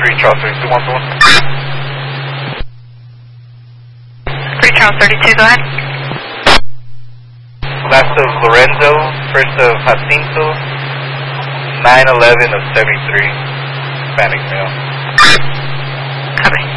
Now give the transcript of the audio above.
3 Charles 32, 1 3 Charles 32, go ahead. Last of Lorenzo, first of Jacinto, 9/11 of 73, Hispanic male. Copy.